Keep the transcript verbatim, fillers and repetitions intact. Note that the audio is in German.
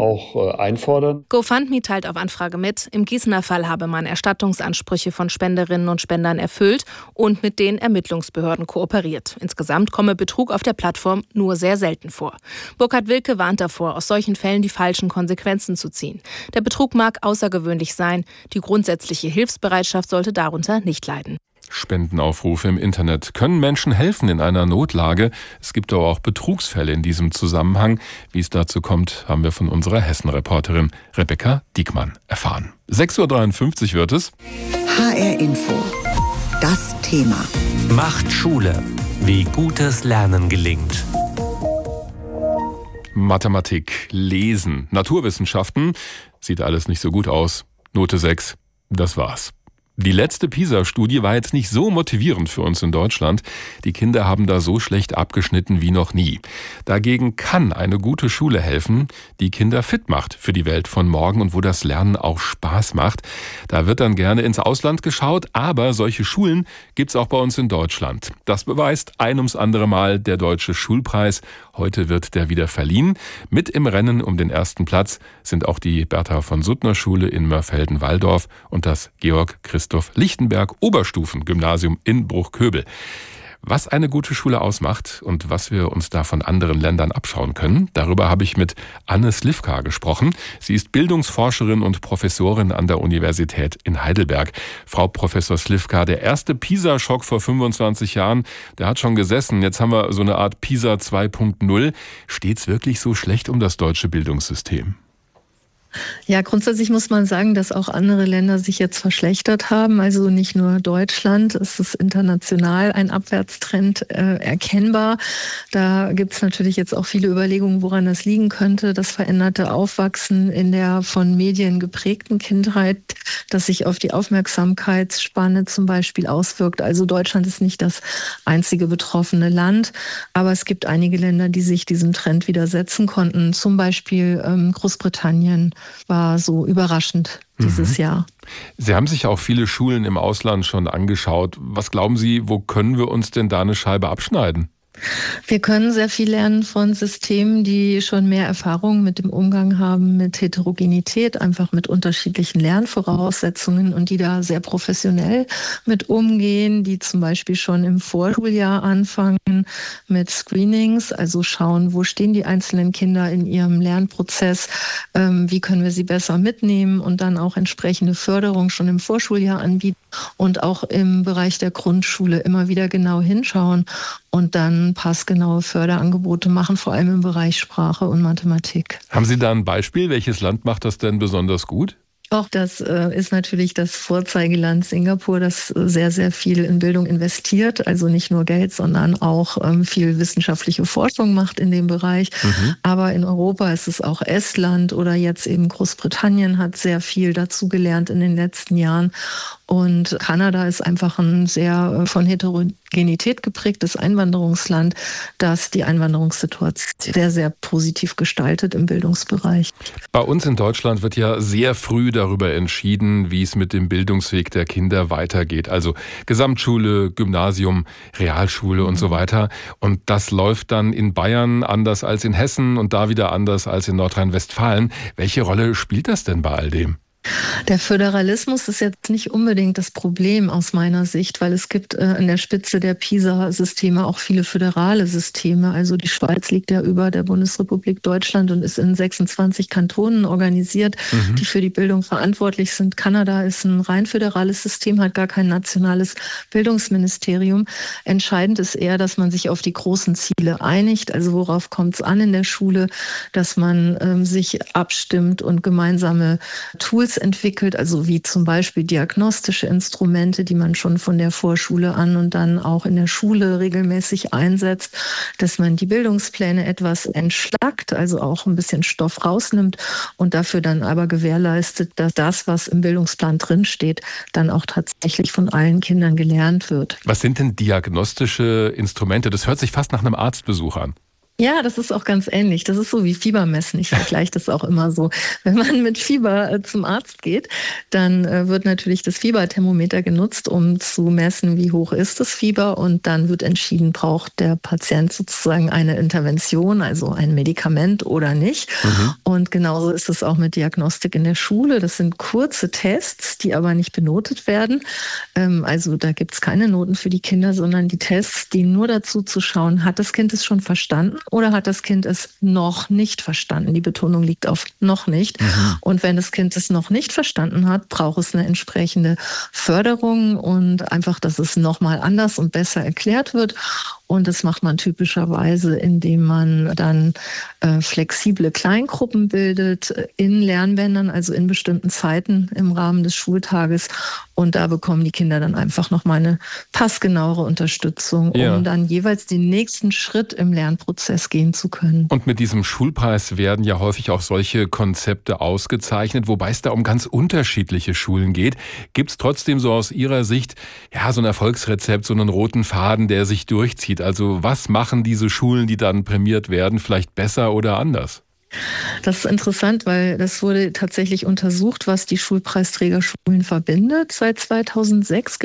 auch äh, einfordern. GoFundMe teilt auf Anfrage mit, im Gießener Fall habe man Erstattungsansprüche von Spenderinnen und Spendern erfüllt und mit den Ermittlungsbehörden kooperiert. Insgesamt komme Betrug auf der Plattform nur sehr selten vor. Burkhard Wilke warnt davor, aus solchen Fällen die falschen Konsequenzen zu ziehen. Der Betrug mag außergewöhnlich sein, die grundsätzliche Hilfsbereitschaft sollte darunter nicht leiden. Spendenaufrufe im Internet können Menschen helfen in einer Notlage. Es gibt aber auch Betrugsfälle in diesem Zusammenhang. Wie es dazu kommt, haben wir von unserer Hessen-Reporterin Rebecca Diekmann erfahren. sechs Uhr dreiundfünfzig wird es. H R Info. Das Thema. Macht Schule. Wie gutes Lernen gelingt. Mathematik, Lesen, Naturwissenschaften. Sieht alles nicht so gut aus. Note sechs. Das war's. Die letzte PISA-Studie war jetzt nicht so motivierend für uns in Deutschland. Die Kinder haben da so schlecht abgeschnitten wie noch nie. Dagegen kann eine gute Schule helfen, die Kinder fit macht für die Welt von morgen und wo das Lernen auch Spaß macht. Da wird dann gerne ins Ausland geschaut, aber solche Schulen gibt's auch bei uns in Deutschland. Das beweist ein ums andere Mal der Deutsche Schulpreis. Heute wird der wieder verliehen. Mit im Rennen um den ersten Platz sind auch die Bertha-von-Suttner-Schule in Mörfelden-Walldorf und das Georg-Christoph-Lichtenberg-Oberstufen-Gymnasium in Bruchköbel. Was eine gute Schule ausmacht und was wir uns da von anderen Ländern abschauen können, darüber habe ich mit Anne Slivka gesprochen. Sie ist Bildungsforscherin und Professorin an der Universität in Heidelberg. Frau Professor Slivka, der erste PISA-Schock vor fünfundzwanzig Jahren, der hat schon gesessen. Jetzt haben wir so eine Art PISA zwei Punkt null. Steht's wirklich so schlecht um das deutsche Bildungssystem? Ja, grundsätzlich muss man sagen, dass auch andere Länder sich jetzt verschlechtert haben. Also nicht nur Deutschland, es ist international ein Abwärtstrend äh, erkennbar. Da gibt es natürlich jetzt auch viele Überlegungen, woran das liegen könnte. Das veränderte Aufwachsen in der von Medien geprägten Kindheit, das sich auf die Aufmerksamkeitsspanne zum Beispiel auswirkt. Also Deutschland ist nicht das einzige betroffene Land, aber es gibt einige Länder, die sich diesem Trend widersetzen konnten. Zum Beispiel ähm, Großbritannien war so überraschend dieses mhm. Jahr. Sie haben sich auch viele Schulen im Ausland schon angeschaut. Was glauben Sie, wo können wir uns denn da eine Scheibe abschneiden? Wir können sehr viel lernen von Systemen, die schon mehr Erfahrung mit dem Umgang haben, mit Heterogenität, einfach mit unterschiedlichen Lernvoraussetzungen und die da sehr professionell mit umgehen, die zum Beispiel schon im Vorschuljahr anfangen mit Screenings, also schauen, wo stehen die einzelnen Kinder in ihrem Lernprozess, ähm, wie können wir sie besser mitnehmen und dann auch entsprechende Förderung schon im Vorschuljahr anbieten und auch im Bereich der Grundschule immer wieder genau hinschauen und dann passgenaue Förderangebote machen, vor allem im Bereich Sprache und Mathematik. Haben Sie da ein Beispiel? Welches Land macht das denn besonders gut? Auch das äh, ist natürlich das Vorzeigeland Singapur, das sehr, sehr viel in Bildung investiert. Also nicht nur Geld, sondern auch ähm, viel wissenschaftliche Forschung macht in dem Bereich. Mhm. Aber in Europa ist es auch Estland oder jetzt eben Großbritannien hat sehr viel dazu gelernt in den letzten Jahren. Und Kanada ist einfach ein sehr von Heterogenität geprägtes Einwanderungsland, das die Einwanderungssituation sehr, sehr positiv gestaltet im Bildungsbereich. Bei uns in Deutschland wird ja sehr früh darüber entschieden, wie es mit dem Bildungsweg der Kinder weitergeht. Also Gesamtschule, Gymnasium, Realschule und so weiter. Und das läuft dann in Bayern anders als in Hessen und da wieder anders als in Nordrhein-Westfalen. Welche Rolle spielt das denn bei all dem? Der Föderalismus ist jetzt nicht unbedingt das Problem aus meiner Sicht, weil es gibt äh, an der Spitze der PISA-Systeme auch viele föderale Systeme. Also die Schweiz liegt ja über der Bundesrepublik Deutschland und ist in sechsundzwanzig Kantonen organisiert, mhm. die für die Bildung verantwortlich sind. Kanada ist ein rein föderales System, hat gar kein nationales Bildungsministerium. Entscheidend ist eher, dass man sich auf die großen Ziele einigt. Also worauf kommt es an in der Schule, dass man ähm, sich abstimmt und gemeinsame Tools entwickelt, also wie zum Beispiel diagnostische Instrumente, die man schon von der Vorschule an und dann auch in der Schule regelmäßig einsetzt, dass man die Bildungspläne etwas entschlackt, also auch ein bisschen Stoff rausnimmt und dafür dann aber gewährleistet, dass das, was im Bildungsplan drinsteht, dann auch tatsächlich von allen Kindern gelernt wird. Was sind denn diagnostische Instrumente? Das hört sich fast nach einem Arztbesuch an. Ja, das ist auch ganz ähnlich. Das ist so wie Fiebermessen. Ich vergleiche das auch immer so. Wenn man mit Fieber äh, zum Arzt geht, dann äh, wird natürlich das Fieberthermometer genutzt, um zu messen, wie hoch ist das Fieber. Und dann wird entschieden, braucht der Patient sozusagen eine Intervention, also ein Medikament oder nicht. Mhm. Und genauso ist es auch mit Diagnostik in der Schule. Das sind kurze Tests, die aber nicht benotet werden. Ähm, also da gibt es keine Noten für die Kinder, sondern die Tests dienen nur dazu zu schauen, hat das Kind es schon verstanden? Oder hat das Kind es noch nicht verstanden? Die Betonung liegt auf noch nicht. Mhm. Und wenn das Kind es noch nicht verstanden hat, braucht es eine entsprechende Förderung und einfach, dass es nochmal anders und besser erklärt wird. Und das macht man typischerweise, indem man dann äh, flexible Kleingruppen bildet in Lernbändern, also in bestimmten Zeiten im Rahmen des Schultages. Und da bekommen die Kinder dann einfach nochmal eine passgenauere Unterstützung, ja, um dann jeweils den nächsten Schritt im Lernprozess gehen zu können. Und mit diesem Schulpreis werden ja häufig auch solche Konzepte ausgezeichnet, wobei es da um ganz unterschiedliche Schulen geht. Gibt es trotzdem so aus Ihrer Sicht ja so ein Erfolgsrezept, so einen roten Faden, der sich durchzieht? Also was machen diese Schulen, die dann prämiert werden, vielleicht besser oder anders? Das ist interessant, weil das wurde tatsächlich untersucht, was die Schulpreisträgerschulen verbindet. Seit zweitausendsechs